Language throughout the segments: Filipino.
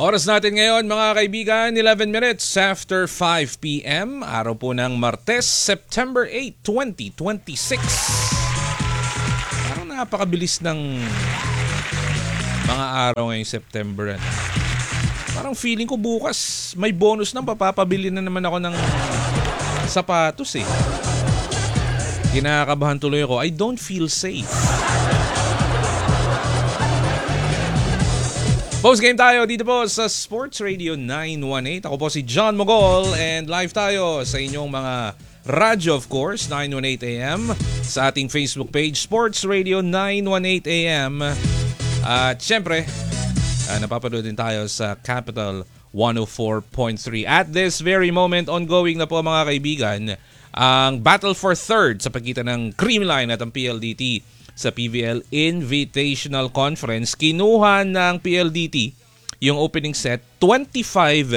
Oras natin ngayon mga kaibigan, 11 minutes after 5 p.m. Araw po ng Martes, September 8, 2026. Parang napakabilis ng mga araw ngayong September. Parang feeling ko bukas may bonus na, papapabili na naman ako ng sapatos eh. Kinakabahan tuloy ako. I don't feel safe. Post game tayo dito po sa Sports Radio 918. Ako po si John Mogol and live tayo sa inyong mga radyo, of course, 918 AM, sa ating Facebook page Sports Radio 918 AM. At syempre, napapanood din tayo sa Capital 104.3. At this very moment, ongoing na po mga kaibigan, ang Battle for Third sa pagitan ng Creamline at ang PLDT sa PVL Invitational Conference. Kinuha ng PLDT yung opening set 25-20.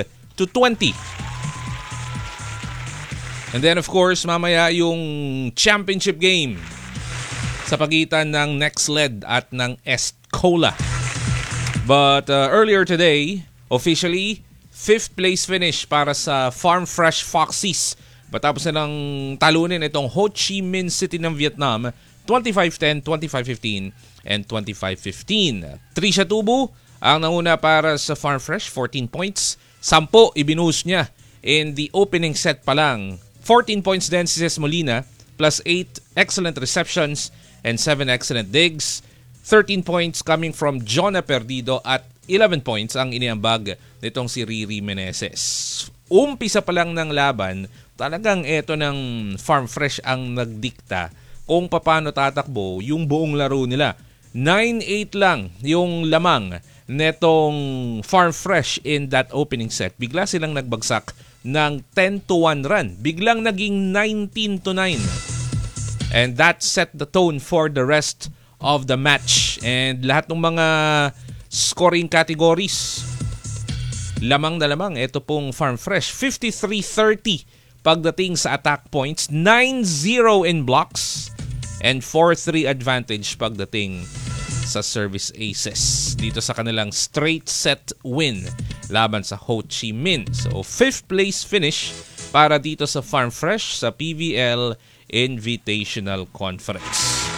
And then of course, mamaya yung championship game sa pagitan ng Nexled at ng Estcola. But earlier today, officially, 5th place finish para sa Farm Fresh Foxies. Matapos na lang talunin itong Ho Chi Minh City ng Vietnam 25-10, 25-15, and 25-15. Trisha Tubu ang nanguna para sa Farm Fresh, 14 points. 10 ibinuhos niya in the opening set pa lang. 14 points din si Ces Molina, plus 8 excellent receptions and 7 excellent digs. 13 points coming from Jonah Perdido at 11 points ang iniambag nitong si Riri Meneses. Umpisa pa lang ng laban, talagang eto ng Farm Fresh ang nagdikta kung paano tatakbo yung buong laro nila. 9-8 lang yung lamang netong Farm Fresh in that opening set. Bigla silang nagbagsak ng 10-1 run. Biglang naging 19-9. And that set the tone for the rest of the match. And lahat ng mga scoring categories, lamang na lamang. Ito pong Farm Fresh. 53-30 pagdating sa attack points. 9-0 in blocks. And 4-3 advantage pagdating sa service aces dito sa kanilang straight set win laban sa Ho Chi Minh. So 5th place finish para dito sa Farm Fresh sa PVL Invitational Conference.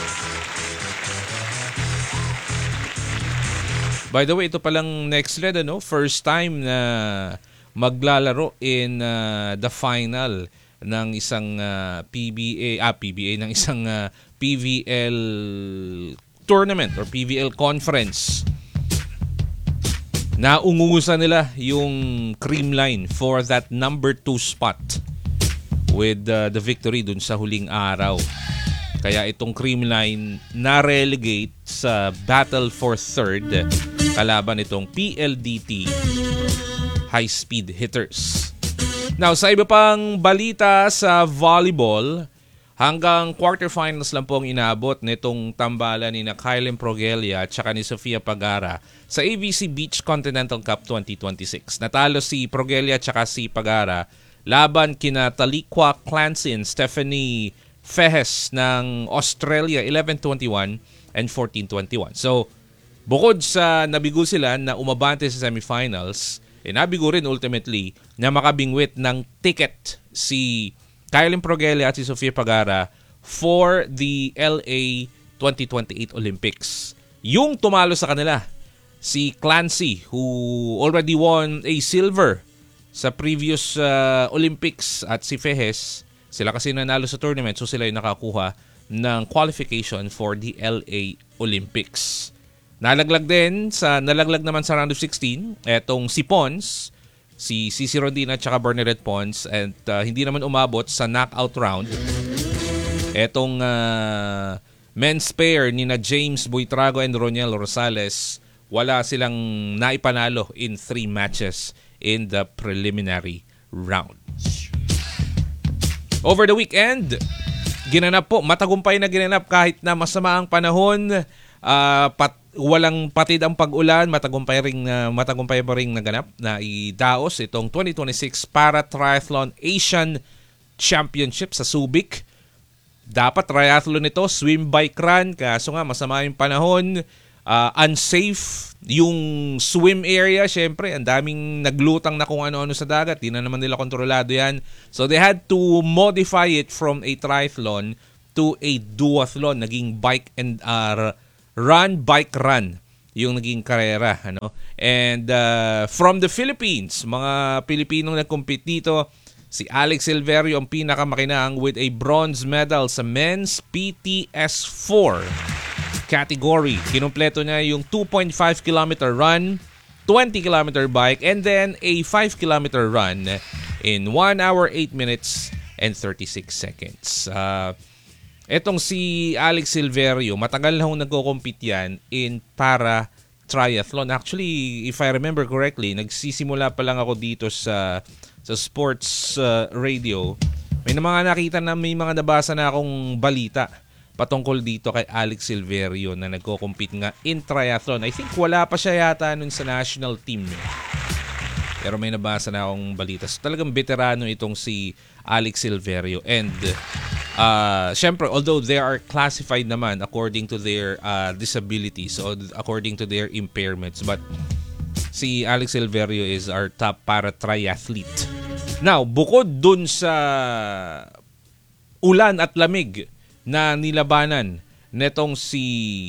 By the way, ito palang Nexled, first time na maglalaro in the final ng isang PBA ng isang PVL tournament or PVL conference. Naungusan nila yung Creamline for that number 2 spot with the victory dun sa huling araw. Kaya itong Creamline na-relegate sa Battle for Third kalaban itong PLDT High Speed Hitters. Now, sa iba pang balita sa volleyball, hanggang quarterfinals lang po ang inabot nitong tambalan ni Kylem Progelia at saka ni Sofia Pagara sa ABC Beach Continental Cup 2026. Natalo si Progelia at saka si Pagara laban kina Taliqua Clancy and Stephanie Fejes ng Australia 11-21 and 14-21. So, bukod sa nabigo sila na umabante sa semifinals, nabigo rin ultimately na makabingwit ng ticket si Kylem Progelia at si Sofia Pagara for the LA 2028 Olympics. Yung tumalo sa kanila, si Clancy, who already won a silver sa previous Olympics, at si Fejes, sila kasi nanalo sa tournament, so sila yung nakakuha ng qualification for the LA Olympics. Nalaglag naman sa round of 16 etong si Pons, si Cici Rondina at saka Bernadette Pons, and hindi naman umabot sa knockout round etong men's pair ni na James Buitrago and Roniel Rosales. Wala silang naipanalo in 3 matches in the preliminary round. Over the weekend, ginanap po, matagumpay na ginanap kahit na masama ang panahon, walang patid ang pag-ulan, matagumpay pa ring naganap na idaos itong 2026 para Triathlon Asian Championship sa Subic. Dapat triathlon ito, swim, bike, run, kaso nga masama yung panahon. unsafe yung swim area. Syempre, ang daming naglutang na kung ano-ano sa dagat. Di na naman nila kontrolado yan. So they had to modify it from a triathlon to a duathlon. Naging bike and bike run yung naging karera. And from the Philippines, mga Pilipinong nag-compete dito, si Alex Silverio ang pinakamakinang with a bronze medal sa men's PTS4 category. Kinumpleto niya yung 2.5 kilometer run, 20 kilometer bike, and then a 5 kilometer run in 1 hour, 8 minutes, and 36 seconds. Etong si Alex Silverio, matagal na akong nagko-compete yan in para triathlon. Actually, if I remember correctly, nagsisimula pa lang ako dito sa sports radio. May mga nakita na may mga nabasa na akong balita patungkol dito kay Alex Silverio na nagko-compete nga in triathlon. I think wala pa siya yata nun sa national team. Pero may nabasa na akong balita. So talagang veterano itong si Alex Silverio. And syempre, although they are classified naman according to their disabilities or according to their impairments, but si Alex Silverio is our top para triathlete. Now, bukod dun sa ulan at lamig na nilabanan netong si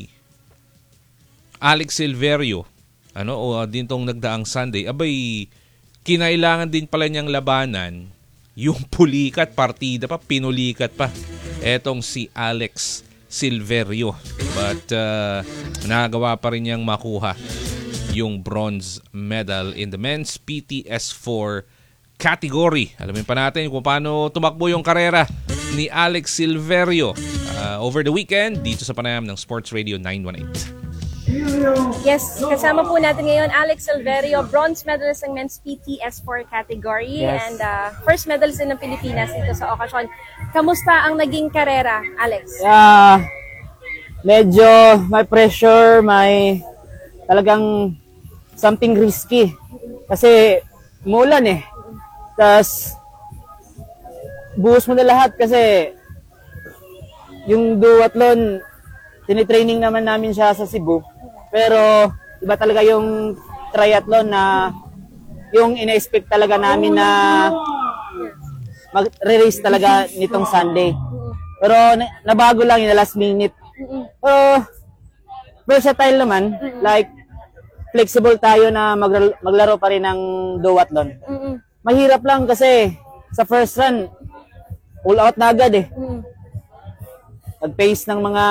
Alex Silverio, o din tong nagdaang Sunday, abay, kinailangan din pala niyang labanan yung pulikat, partida pa, pinulikat pa etong si Alex Silverio. But nagawa pa rin niyang makuha yung bronze medal in the men's PTS4 category. Alamin pa natin kung paano tumakbo yung karera ni Alex Silverio over the weekend dito sa panayam ng Sports Radio 918. Yes, kasama po natin ngayon Alex Silverio, bronze medalist ng men's PTS4 category, yes, and first medalist din ng Pilipinas dito sa okasyon. Kamusta ang naging karera, Alex? Medyo may pressure, may talagang something risky. Kasi umulan Tapos buhos mo na lahat kasi yung duathlon, tinitraining naman namin siya sa Cebu. Pero iba talaga yung triathlon na yung ina-expect talaga namin na mag-release talaga nitong Sunday. Pero nabago lang yung last minute. Pero versatile naman. Like, flexible tayo na maglaro pa rin ng duathlon. Mahirap lang kasi sa first run, all out na agad Nag-pace ng mga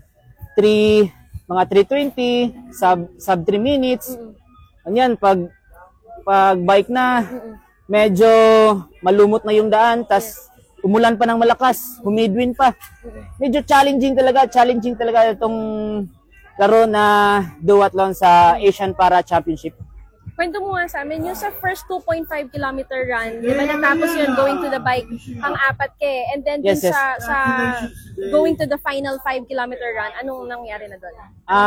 320, sub 3 minutes. Ganyan, pag bike na, medyo malumot na yung daan, tas umulan pa ng malakas, humidwind pa. Medyo challenging talaga itong laro na duathlon sa Asian Para Championship. Kwento mo nga sa amin, yung sa first 2.5 kilometer run, di ba natapos yun, going to the bike, pang-apat ka And then yes, yes, sa going to the final 5 kilometer run, anong nangyari na doon?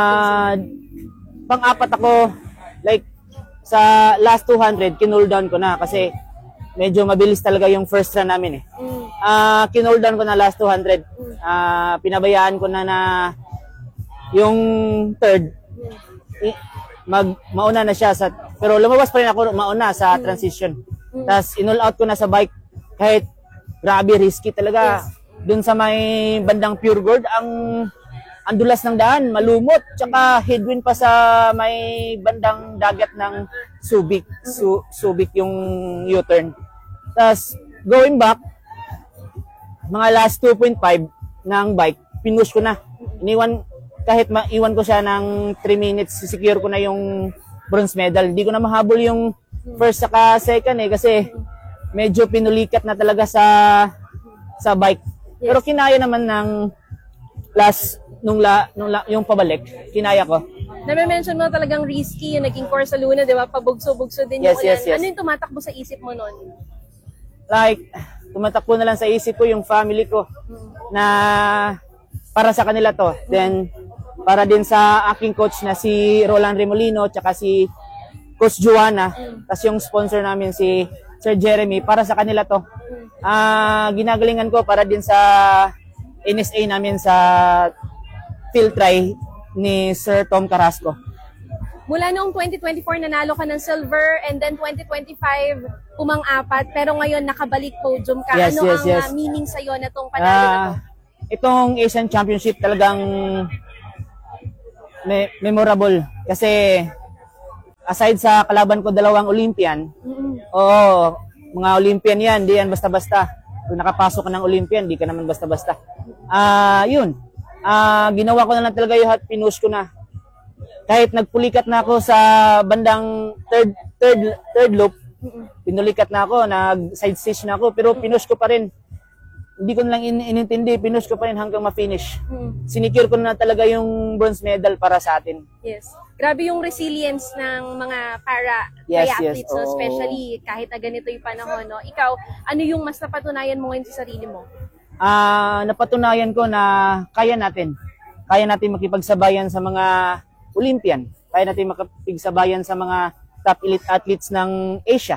Pang-apat ako, like, sa last 200, kinul down ko na kasi medyo mabilis talaga yung first run namin kinul down ko na last 200. Pinabayaan ko na yung third, mauna na siya pero lumabas pa rin ako mauna sa transition. Tapos in-all out ko na sa bike kahit grabe risky talaga. Dun sa may bandang Pure Gold, ang dulas ng daan, malumot, tsaka headwind pa sa may bandang dagat ng Subic. Subic yung U-turn. Tapos going back, mga last 2.5 ng bike, pinush ko na. Kahit maiwan ko siya ng 3 minutes, secure ko na yung bronze medal. Hindi ko na mahabol yung first saka second kasi medyo pinulikat na talaga sa bike. Yes. Pero kinaya naman ng last, yung pabalik, kinaya ko. Na-mention mo talagang risky yung naging course sa Luna, di ba? Pabugso-bugso din yung ulan. Yes. Ano yung tumatakbo sa isip mo nun? Like, tumatakbo na lang sa isip ko yung family ko na para sa kanila to. Then, para din sa aking coach na si Roland Remolino tsaka si Coach Joanna, tas yung sponsor namin si Sir Jeremy, para sa kanila to. Ginagalingan ko para din sa NSA namin sa field try ni Sir Tom Carrasco. Mula noong 2024, nanalo ka ng silver, and then 2025, umang-apat, pero ngayon nakabalik podium ka. Yes, ano yes, ang yes. meaning sa'yo na itong panalo na to? Itong Asian Championship talagang memorable kasi aside sa kalaban ko dalawang Olympian, oo, mga Olympian yan, di yan basta-basta. Kung nakapasok ka ng Olympian, di ka naman basta-basta. Yun. Ginawa ko na lang talaga yung pinush ko na. Kahit nagpulikat na ako sa bandang third loop, pinulikat na ako, nag-side stitch na ako, pero pinush ko pa rin. Hindi ko na lang inintindi, pinush ko pa rin hanggang ma-finish. Sinicure ko na talaga yung bronze medal para sa atin. Yes. Grabe yung resilience ng mga Yes, para-athletes, yes. no? Especially kahit na ganito yung panahon. No? Ikaw, ano yung mas napatunayan mo ngayon sa sarili mo? Napatunayan ko na kaya natin. Kaya natin makipagsabayan sa mga Olympian. Kaya natin makipagsabayan sa mga top elite athletes ng Asia.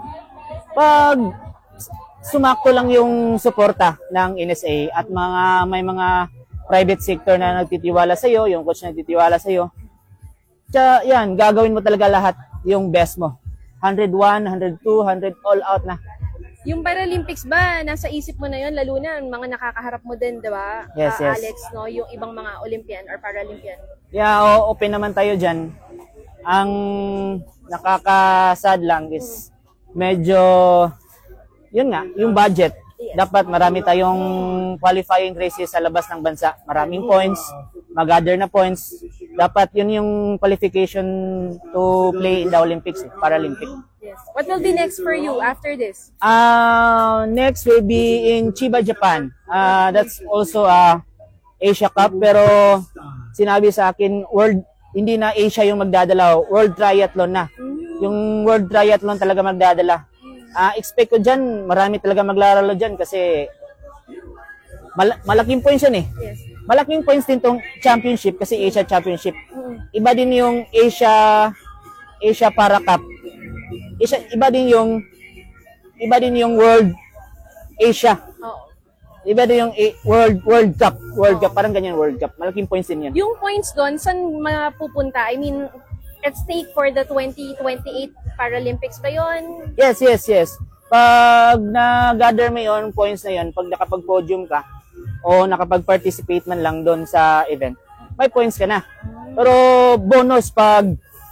Pag sumakto lang yung suporta ng NSA at may mga private sector na nagtitiwala sa iyo, yung coach na nagtitiwala sa iyo, yan, gagawin mo talaga lahat yung best mo. 101, 102, 100, all out na. Yung Paralympics ba, nasa isip mo na yun, lalo na mga nakakaharap mo din, di ba? Yes, yes. Alex, no? Yung ibang mga Olympian or Paralympian. Yeah, open naman tayo dyan. Ang nakakasad lang is medyo, yun nga, yung budget. Dapat marami tayong qualifying races sa labas ng bansa. Maraming points, mag-gather na points. Dapat yun yung qualification to play in the Olympics, Paralympic. Yes. What will be next for you after this? Next will be in Chiba, Japan. That's also Asia Cup, pero sinabi sa akin, hindi na Asia yung magdadala, World Triathlon na. Yung World Triathlon talaga magdadala. Expect ko dyan, marami talaga maglalaro dyan kasi malaking points yun eh. Yes. Malaking points din tong championship kasi Asia Championship. Iba din yung Asia Para Cup. Iba din yung World Asia. Oo. Iba din yung World Cup. Parang ganyan World Cup. Malaking points din yun. Yung points doon, saan mapupunta? I mean, at stake for the 2028 Paralympics ba yun? Yes. Pag na-gather mo yun, points na yun, pag nakapag-podium ka, o nakapag-participate man lang doon sa event, may points ka na. Pero bonus pag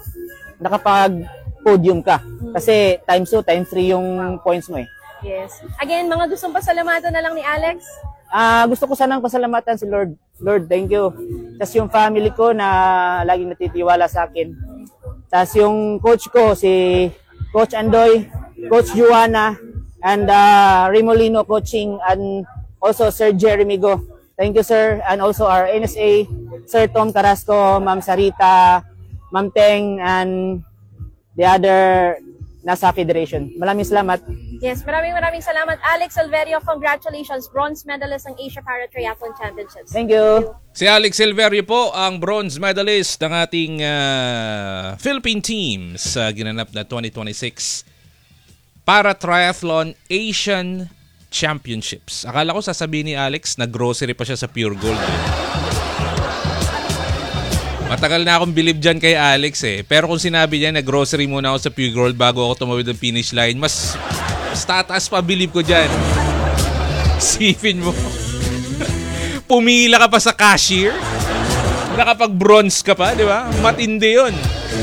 nakapag-podium ka. Kasi times 2, times 3 yung points mo eh. Yes. Again, mga gustong pasalamatan na lang ni Alex? Gusto ko sanang pasalamatan si Lord. Lord, thank you. Tapos yung family ko na laging natitiwala sa akin. Tapos yung coach ko, si Coach Andoy, Coach Juana, and Remolino Coaching, and also Sir Jeremy Go. Thank you, sir. And also our NSA, Sir Tom Carrasco, Ma'am Sarita, Ma'am Teng, and the other nasa federation. Maraming salamat. Yes, maraming salamat. Alex Silverio, congratulations. Bronze medalist ng Asia Para Triathlon Championships. Thank you. Si Alex Silverio po ang bronze medalist ng ating Philippine team sa ginanap na 2026 Para Triathlon Asian Championships. Akala ko sasabihin ni Alex na grocery pa siya sa Pure Gold. Matagal na akong believe dyan kay Alex eh. Pero kung sinabi niya na grocery muna ako sa Pure Gold bago ako tumawid ng finish line, mas tataas pa believe ko dyan. Sipin mo. Pumila ka pa sa cashier. Nakapag-bronze ka pa, di ba? Matindi yun.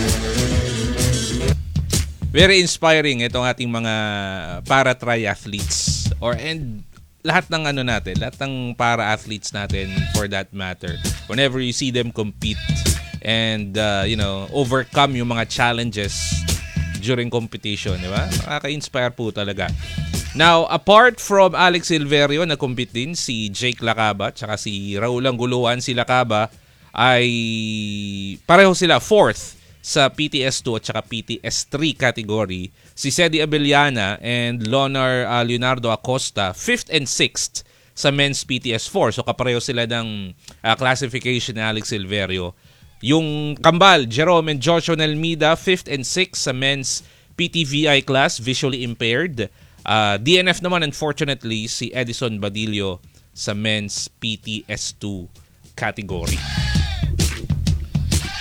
Very inspiring itong ating mga para-triathletes. And lahat ng lahat ng para-athletes natin for that matter. Whenever you see them compete and, overcome yung mga challenges during competition, di ba? Nakaka-inspire po talaga. Now, apart from Alex Silverio, na-compete din si Jake Lacaba tsaka si Raul Anguluan. Si Lacaba ay pareho sila 4th sa PTS2 at saka PTS3 category. Si Cedi Abellana and Leonardo Acosta 5th and 6th sa men's PTS4. So kapareho sila ng classification ni Alex Silverio. Yung kambal, Jerome and Joshua Nelmida 5th and 6th sa men's PTVI class, visually impaired. DNF naman, unfortunately, si Edison Badillo sa men's PTS2 category.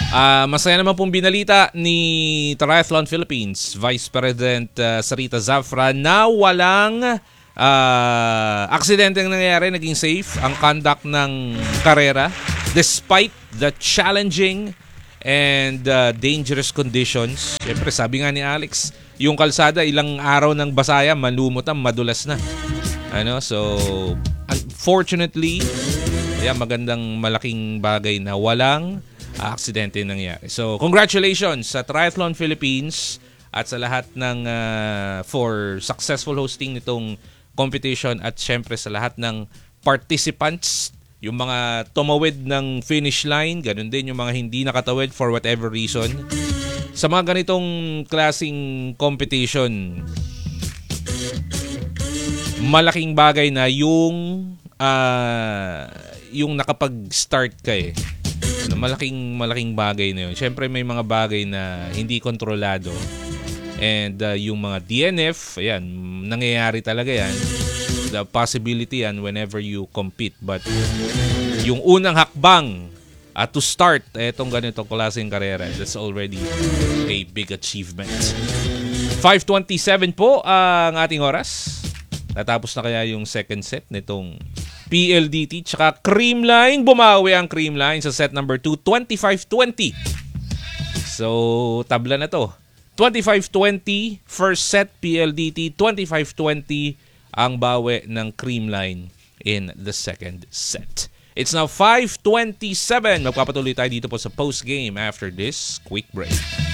Masaya naman pong binalita ni Triathlon Philippines Vice President Sarita Zafra na walang aksidente ang nangyayari, naging safe ang conduct ng karera despite the challenging and dangerous conditions. Siyempre, sabi nga ni Alex, yung kalsada ilang araw ng basaya, malumot, madulas na. So unfortunately, magandang malaking bagay na walang aksidente nangyari. So, congratulations sa Triathlon Philippines at sa lahat ng for successful hosting nitong competition at syempre sa lahat ng participants, yung mga tumawid ng finish line, ganun din yung mga hindi nakatawid for whatever reason. Sa mga ganitong klaseng competition, malaking bagay na yung nakapag-start ka eh. Malaking bagay na yun. Siyempre may mga bagay na hindi kontrolado. And yung mga DNF, ayan, nangyayari talaga yan. The possibility yan whenever you compete. But yung unang hakbang to start etong ganitong klaseng karera, that's already a big achievement. 5:27 po ang ating oras. Natapos na kaya yung second set nitong PLDT tsaka Creamline. Bumawi ang Creamline sa set number 2, 25-20. So, tabla na to. 25-20, first set PLDT, 25-20 ang bawi ng Creamline in the second set. It's now 5:27. Magpapatuloy tayo dito po sa post-game after this quick break.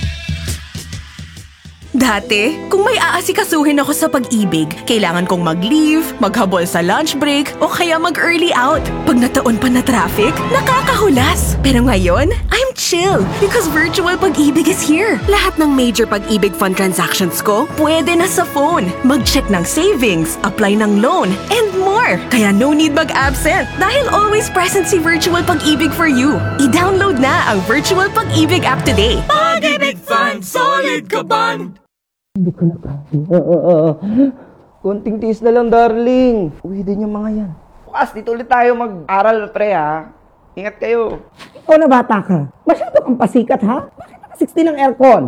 Dati, kung may aasikasuhin ako sa pag-ibig, kailangan kong mag-leave, maghabol sa lunch break, o kaya mag-early out. Pag nataon pa na traffic, nakakahulas. Pero ngayon, I'm chill because virtual pag-ibig is here. Lahat ng major pag-ibig fund transactions ko, pwede na sa phone. Mag-check ng savings, apply ng loan, and more. Kaya no need mag-absent dahil always present si Virtual Pag-ibig for you. I-download na ang Virtual Pag-ibig app today. Pag-ibig Fund, solid ka band! Hindi ko na kaya. Konting tiis na lang, darling. Uwi din yung mga yan. Bukas, dito ulit tayo mag-aral, pre, ha? Ingat kayo. Ikaw na bata ka. Masyado kang pasikat, ha? Bakit naka-60 ng aircon?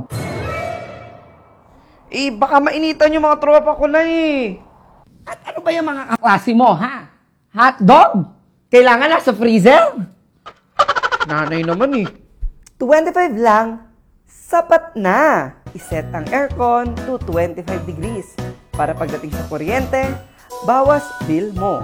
Baka mainitan yung mga tropa ko na, At ano ba yung mga kaklase mo, ha? Hotdog? Kailangan nasa freezer? Nanay naman, 25 lang, sapat na. Iset ang aircon to 25 degrees para pagdating sa kuryente, bawas bill mo.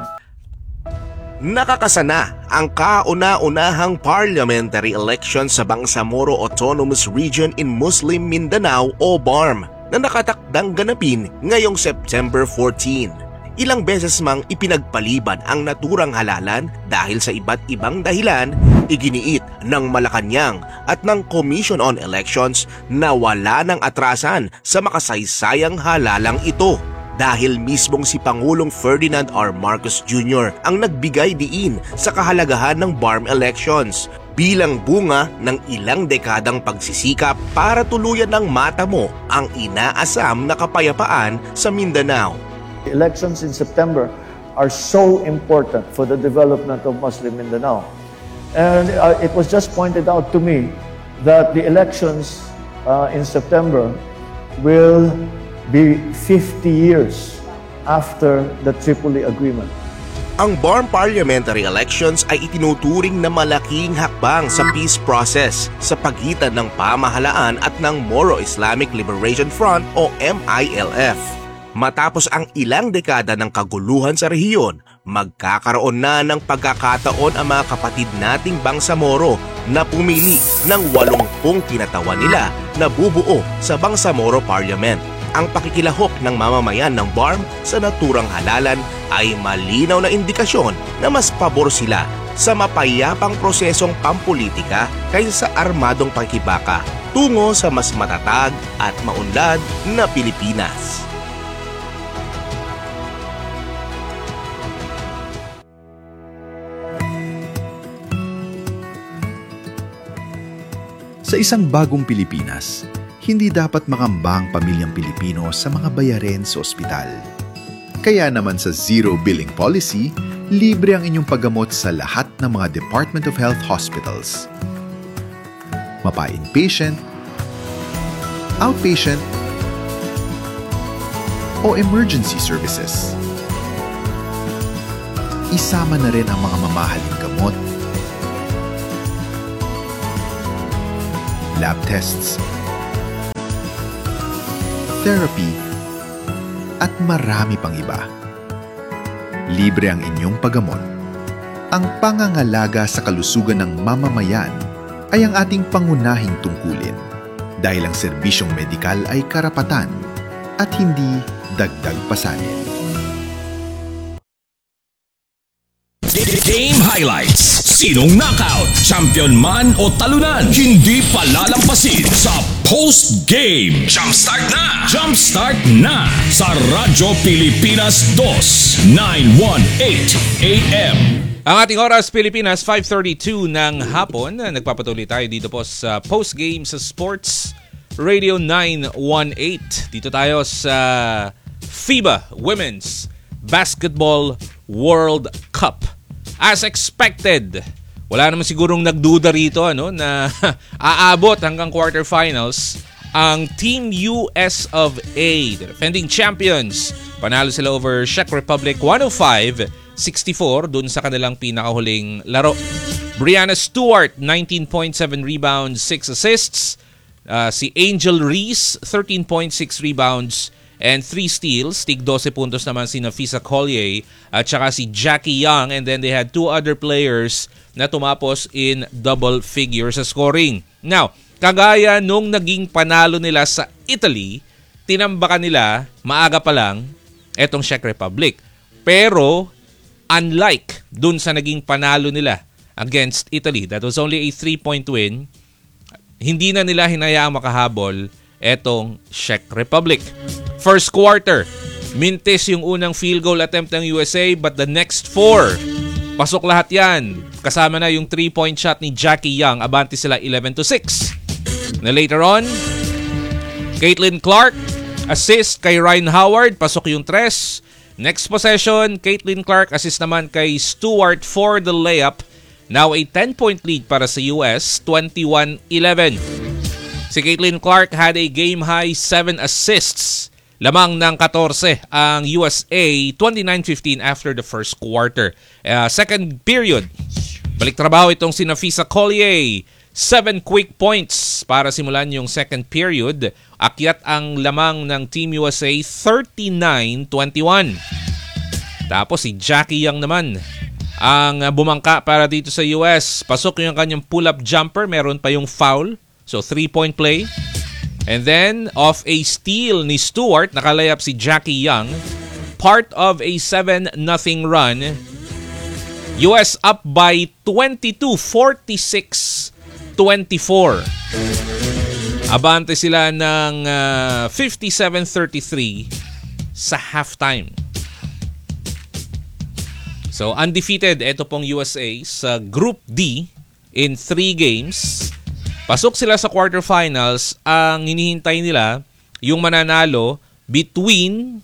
Nakakasana ang kauna-unahang parliamentary election sa Bangsamoro Autonomous Region in Muslim Mindanao o BARM na nakatakdang ganapin ngayong September 14. Ilang beses mang ipinagpaliban ang naturang halalan dahil sa iba't ibang dahilan, iginiit ng Malacanang at ng Commission on Elections na wala ng atrasan sa makasaysayang halalang ito. Dahil mismong si Pangulong Ferdinand R. Marcos Jr. ang nagbigay diin sa kahalagahan ng BARM elections bilang bunga ng ilang dekadang pagsisikap para tuluyan ng matamo ang inaasam na kapayapaan sa Mindanao. The elections in September are so important for the development of Muslim Mindanao. And it was just pointed out to me that the elections in September will be 50 years after the Tripoli Agreement. Ang BARM parliamentary elections ay itinuturing na malaking hakbang sa peace process sa pagitan ng pamahalaan at ng Moro Islamic Liberation Front o MILF. Matapos ang ilang dekada ng kaguluhan sa rehiyon, magkakaroon na ng pagkakataon ang mga kapatid nating Bangsamoro na pumili ng 80 kinatawan nila na bubuo sa Bangsamoro Parliament. Ang pakikilahok ng mamamayan ng BARM sa naturang halalan ay malinaw na indikasyon na mas pabor sila sa mapayapang prosesong pampolitika kaysa sa armadong pakikibaka tungo sa mas matatag at maunlad na Pilipinas. Sa isang bagong Pilipinas, hindi dapat makamba ang pamilyang Pilipino sa mga bayarin sa ospital. Kaya naman sa Zero Billing Policy, libre ang inyong paggamot sa lahat ng mga Department of Health hospitals. mapa-inpatient, outpatient, o emergency services. Isama na rin ang mga mamahaling gamot, lab tests, therapy, at marami pang iba. Libre ang inyong paggamot. Ang pangangalaga sa kalusugan ng mamamayan ay ang ating pangunahing tungkulin dahil ang serbisyong medikal ay karapatan at hindi dagdag pasanin. Game highlights. Sinong knockout, champion man o talunan, hindi palalampasin sa post-game. Jumpstart na! Jumpstart na! Sa Radyo Pilipinas 2, 918 AM. Ang ating oras, Pilipinas, 5:32 ng hapon. Nagpapatuloy tayo dito po sa post-game sa Sports Radio 918. Dito tayo sa FIBA Women's Basketball World Cup. As expected, wala naman sigurong nagduda rito na aabot hanggang quarterfinals ang Team US of A, the defending champions. Panalo sila over Czech Republic 105-64 dun sa kanilang pinakahuling laro. Brianna Stewart, 19.7 rebounds, 6 assists. Si Angel Reese, 13.6 rebounds and 3 steals. Tig 12 puntos naman si Nafisa Collier at saka si Jackie Young. And then they had 2 other players na tumapos in double figures sa scoring. Now, kagaya nung naging panalo nila sa Italy, tinambakan nila maaga pa lang etong Czech Republic. Pero, unlike dun sa naging panalo nila against Italy, that was only a 3-point win, hindi na nila hinayaang makahabol etong Czech Republic. First quarter, mintis yung unang field goal attempt ng USA, but the next 4, pasok lahat yan. Kasama na yung 3-point shot ni Jackie Young. Abante sila 11-6. Na later on, Caitlin Clark, assist kay Ryan Howard. Pasok yung 3. Next possession, Caitlin Clark, assist naman kay Stewart for the layup. Now a 10-point lead para sa US, 21-11. Si Caitlin Clark had a game-high 7 assists. Lamang ng 14 ang USA, 29-15 after the first quarter. Second period, balik trabaho itong si Nafisa Collier. 7 quick points para simulan yung second period. Akyat ang lamang ng Team USA, 39-21. Tapos si Jackie Young naman ang bumangka para dito sa US. Pasok yung kanyang pull-up jumper. Meron pa yung foul. So 3-point play. And then, off a steal ni Stewart, nakalayap si Jackie Young. Part of a 7-0 run. US up by 22, 46-24. Abante sila ng 57-33 sa halftime. So, undefeated ito pong USA sa Group D in 3 games. Pasok sila sa quarterfinals. Ang hinihintay nila, yung mananalo between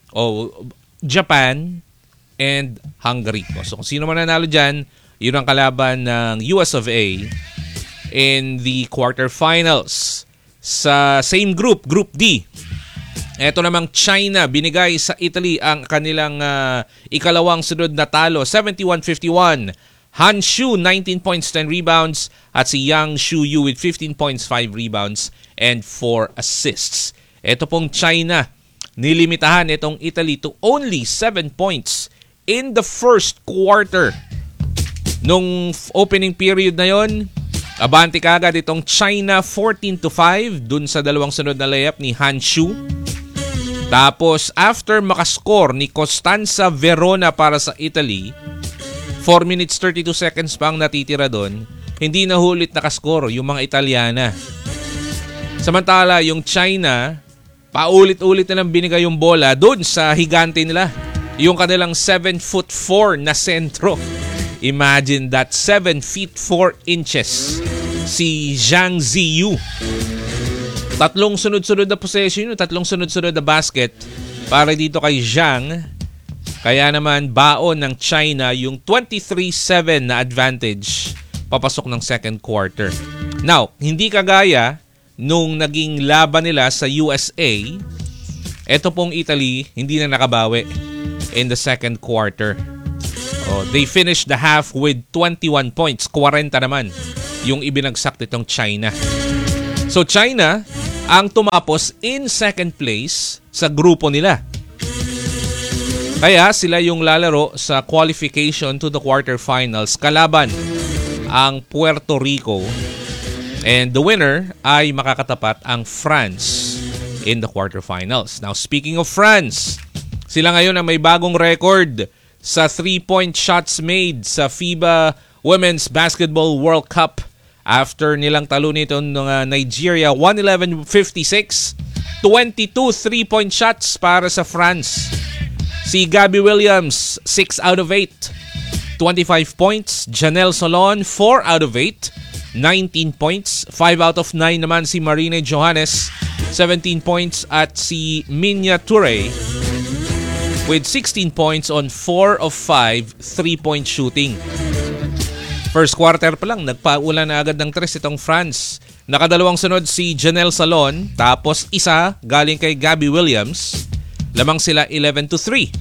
Japan and Hungary. So kung sino mananalo dyan, yun ang kalaban ng US of A in the quarterfinals. Sa same group, Group D, eto namang China, binigay sa Italy ang kanilang ikalawang sunod na talo, 71-51. Han Shu, 19 points, 10 rebounds. At si Yang Shuyu with 15 points, 5 rebounds, and 4 assists. Ito pong China, nilimitahan itong Italy to only 7 points in the first quarter. Nung opening period na yon, abante kagad itong China 14-5 dun sa dalawang sunod na layup ni Han Shu. Tapos after makascore ni Costanza Verona para sa Italy, 4 minutes 32 seconds pa ang natitira doon, hindi na hulit nakascore yung mga Italyana. Samantala, yung China, paulit-ulit na lang binigay yung bola doon sa higante nila. Yung kanilang 7'4" na sentro. Imagine that, 7 feet 4 inches. Si Zhang Ziyu. Tatlong sunod-sunod na possession, tatlong sunod-sunod na basket para dito kay Zhang. Kaya naman baon ng China yung 23-7 na advantage papasok ng second quarter. Now, hindi kagaya nung naging laban nila sa USA, eto pong Italy hindi na nakabawi in the second quarter. They finished the half with 21 points. 40 naman yung ibinagsak nitong China. So China ang tumapos in second place sa grupo nila. Kaya sila yung lalaro sa qualification to the quarterfinals kalaban ang Puerto Rico. And the winner ay makakatapat ang France in the quarterfinals. Now, speaking of France, sila ngayon ang may bagong record sa 3-point shots made sa FIBA Women's Basketball World Cup after nilang talo nito ng Nigeria 111-56. 22 3-point shots para sa France. Si Gabby Williams, 6 out of 8. 25 points. Janelle Solon, 4 out of 8. 19 points. 5 out of 9 naman si Marine Johannes, 17 points. At si Minya Toure with 16 points on 4 of 5 3-point shooting. First quarter pa lang, nagpaulan na agad ng 3 itong France. Nakadalawang sunod si Janelle Solon, tapos isa galing kay Gabby Williams. Lamang sila 11-3.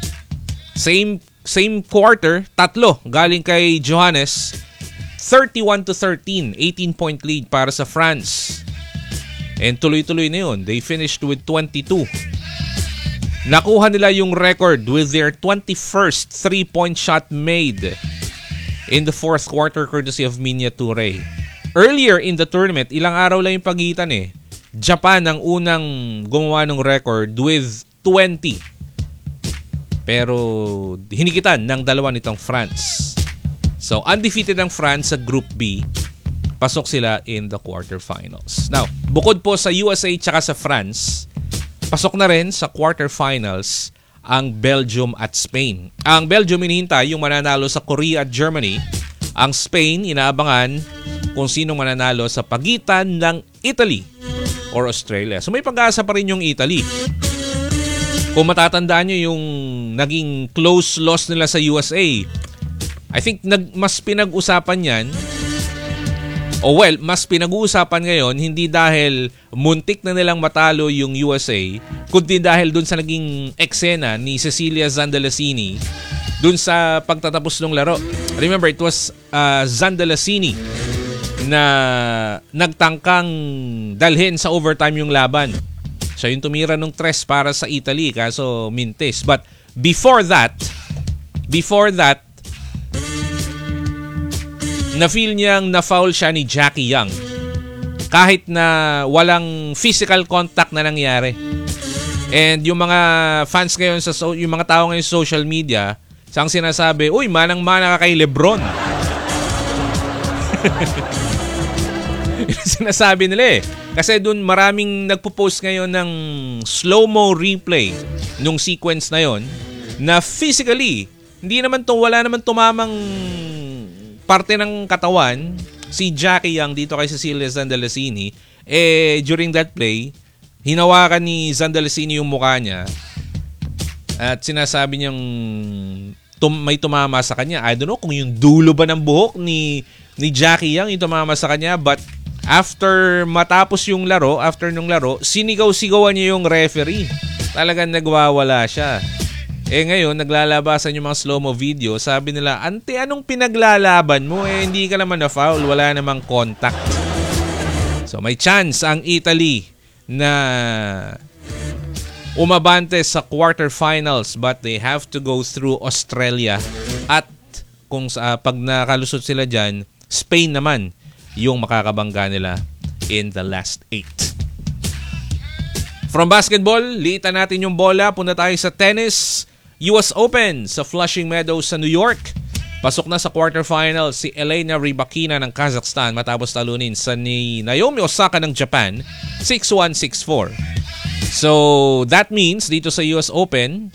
Same quarter, tatlo galing kay Johannes. 31-13, 18-point lead para sa France. And tuloy-tuloy na yun. They finished with 22. Nakuha nila yung record with their 21st 3-point shot made in the fourth quarter courtesy of Minya Toure. Earlier in the tournament, ilang araw lang yung pagitan eh. Japan ang unang gumawa ng record with 20. Pero hinigitan ng dalawa nitong France. So undefeated ang France sa Group B. Pasok sila in the quarterfinals. Now, bukod po sa USA tsaka sa France, pasok na rin sa quarterfinals ang Belgium at Spain. Ang Belgium hinihintay yung mananalo sa Korea at Germany. Ang Spain inaabangan kung sinong mananalo sa pagitan ng Italy or Australia. So may pag-asa pa rin yung Italy. Kung matatandaan nyo yung naging close loss nila sa USA, I think mas pinag-usapan yan, mas pinag-uusapan ngayon hindi dahil muntik na nilang matalo yung USA, kundi dahil dun sa naging eksena ni Cecilia Zandalasini dun sa pagtatapos ng laro. Remember, it was Zandalasini na nagtangkang dalhin sa overtime yung laban. Siya yung tumira ng 3 para sa Italy, kaso mintis. But before that, na-feel niyang na-foul siya ni Jackie Young. Kahit na walang physical contact na nangyari. And yung mga fans ngayon, yung mga tao ngayon sa social media, siyang sinasabi, uy, manang-mana ka kay Lebron. Sinasabi nila eh. Kasi dun maraming nagpo-post ngayon ng slow-mo replay nung sequence na yon na physically, wala naman tumamang parte ng katawan si Jackie Young dito kay Cecilia Zandalasini. During that play, hinawakan ni Zandalasini yung mukha niya at sinasabi niyang may tumama sa kanya. I don't know kung yung dulo ba ng buhok ni Jackie Young yung tumama sa kanya, but after matapos yung laro, sinigaw-sigawan niya yung referee. Talagang nagwawala siya. Ngayon, naglalabasan yung mga slow-mo video. Sabi nila, ante, anong pinaglalaban mo? Hindi ka naman na-foul. Wala namang contact. So, may chance ang Italy na umabante sa quarterfinals, but they have to go through Australia. At kung pag nakalusot sila dyan, Spain naman yung makakabangga nila in the last 8. From basketball, liitan natin yung bola. Punta tayo sa tennis. US Open sa Flushing Meadows sa New York. Pasok na sa quarterfinals si Elena Rybakina ng Kazakhstan matapos talunin sa ni Naomi Osaka ng Japan 6-1, 6-4. So that means dito sa US Open,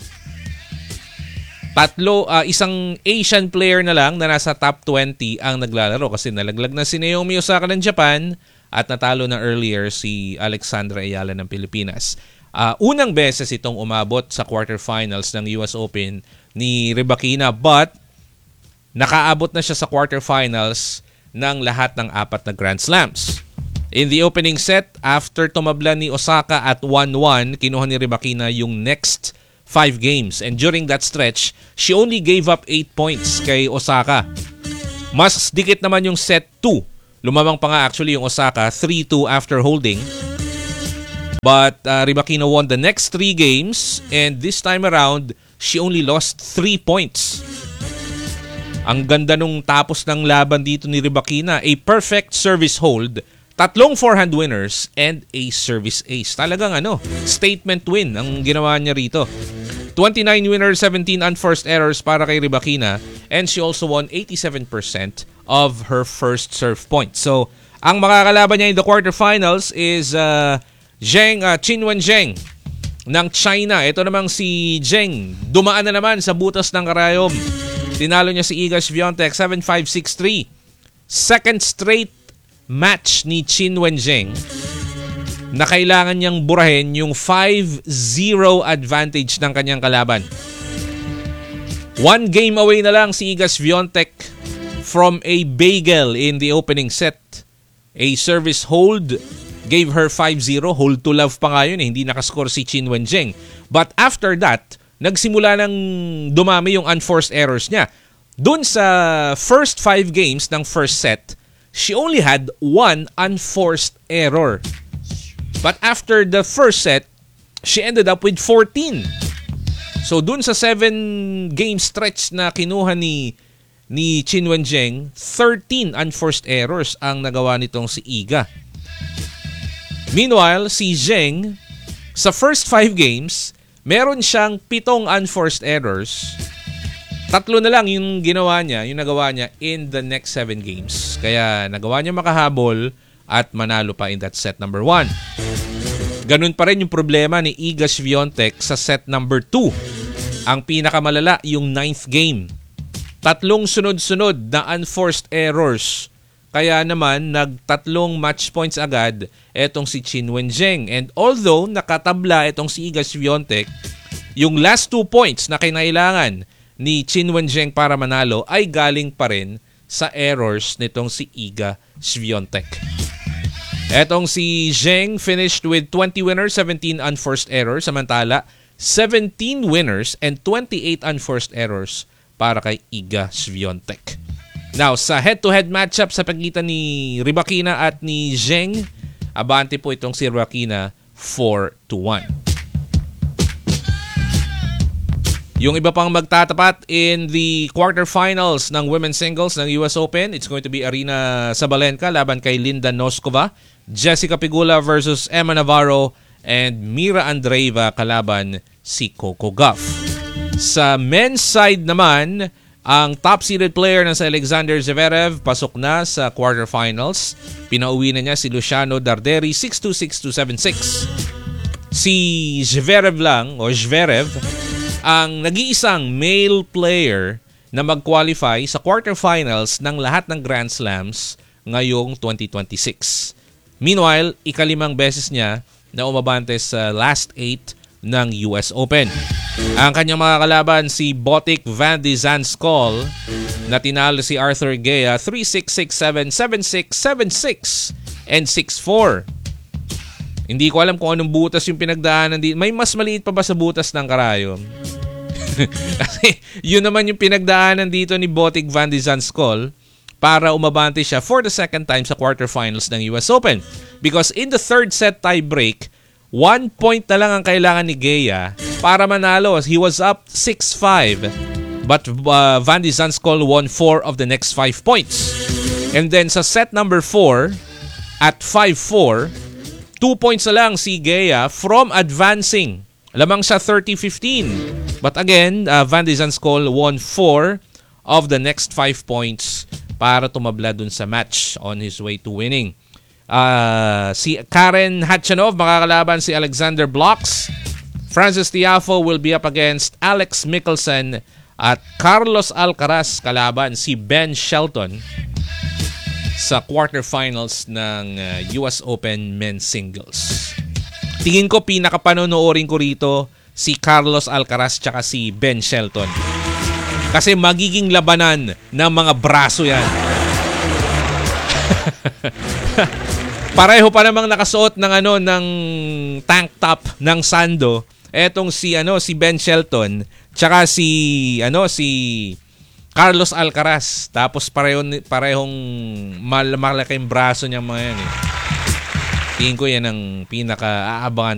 isang Asian player na lang na nasa top 20 ang naglalaro kasi nalaglag na si Naomi Osaka ng Japan at natalo na earlier si Alexandra Ayala ng Pilipinas. Unang beses itong umabot sa quarterfinals ng US Open ni Rybakina, but nakaabot na siya sa quarterfinals ng lahat ng 4 na Grand Slams. In the opening set, after tumabla ni Osaka at 1-1, kinuha ni Rybakina yung next 5 games. And during that stretch, she only gave up 8 points kay Osaka. Mas dikit naman yung set 2. Lumamang pa nga actually yung Osaka, 3-2 after holding. But Rybakina won the next 3 games, and this time around, she only lost 3 points. Ang ganda nung tapos ng laban dito ni Rybakina, a perfect service hold, 3 forehand winners, and a service ace. Talagang statement win ang ginawa niya rito. 29 winners, 17 unforced errors para kay Rybakina, and she also won 87% of her first serve points. So, ang makakalaban niya in the quarterfinals is Qin Wenzheng ng China. Ito namang si Zheng, dumaan na naman sa butas ng karayom. Tinalo niya si Iga Swiatek 7-5, 6-3. Second straight match ni Qin Wenzheng na kailangan niyang burahin yung 5-0 advantage ng kanyang kalaban. 1 game away na lang si Iga Swiatek from a bagel in the opening set. A service hold gave her 5-0. Hold to love pa nga yun. Hindi nakascore si Qin Wenzheng. But after that, nagsimula ng dumami yung unforced errors niya. Doon sa first 5 games ng first set, she only had 1 unforced error. But after the first set, she ended up with 14. So doon sa 7 game stretch na kinuha ni Qin Wenzheng, 13 unforced errors ang nagawa nitong si Iga. Meanwhile, si Zheng, sa first 5 games, meron siyang 7 unforced errors. 3 na lang yung nagawa niya in the next 7 games. Kaya nagawa niya makahabol at manalo pa in that set number 1. Ganun pa rin yung problema ni Iga Swiatek sa set number 2. Ang pinakamalala yung 9th game. 3 sunod-sunod na unforced errors. Kaya naman, nag-3 match points agad etong si Qin Wenzheng. And although nakatabla etong si Iga Swiatek, yung last 2 points na kinailangan ni Qin Wenzheng para manalo ay galing pa rin sa errors nitong si Iga Swiatek. Etong si Zheng finished with 20 winners, 17 unforced errors. Samantala, 17 winners and 28 unforced errors para kay Iga Swiatek. Now, sa head-to-head matchup sa pagitan ni Rybakina at ni Zheng, abante po itong si Rybakina 4-1. Yung iba pang magtatapat in the quarterfinals ng women's singles ng US Open, it's going to be Arina Sabalenka laban kay Linda Noskova, Jessica Pegula versus Emma Navarro, and Mira Andreeva kalaban si Coco Gauff. Sa men's side naman, ang top-seeded player ng si Alexander Zverev pasok na sa quarterfinals. Pinauwi na niya si Luciano Darderi 6-2, 6-2, 7-6. Si Zverev ang nag-iisang male player na mag-qualify sa quarterfinals ng lahat ng Grand Slams ngayong 2026. Meanwhile, ikalimang beses niya na umabante sa last 8 ng US Open. Ang kanyang mga kalaban si Botic van de Zandskol na tinalo si Arthur Gea 3-6, 6-7, 7-6, 7-6, and 6-4. Hindi ko alam kung anong butas yung pinagdaanan dito. May mas maliit pa ba sa butas ng karayom? Kasi yun naman yung pinagdaanan dito ni Botic van de Zandskol para umabante siya for the second time sa quarterfinals ng US Open. Because in the third set tie break, 1 point na lang ang kailangan ni Gea para manalo. He was up 6-5. But Van de Zandskol won 4 of the next 5 points. And then sa set number 4, at 5-4, 2 points na lang si Gea from advancing. Lamang siya 30-15. But again, Van de Zandskol won 4 of the next 5 points para tumabla dun sa match on his way to winning. Si Karen Khachanov makakalaban si Alexander Blocks. Frances Tiafoe will be up against Alex Michelsen at Carlos Alcaraz kalaban si Ben Shelton sa quarterfinals ng US Open men's singles. Tingin ko pinakapanonoorin ko rito si Carlos Alcaraz tsaka si Ben Shelton. Kasi magiging labanan ng mga braso yan. Pareho pa namang nakasuot ng ng tank top ng Sando. Etong si Ben Shelton, tsaka si Carlos Alcaraz. Tapos parehong malaking braso niya mga yan eh. Tingin ko yan ang pinaka-aabangan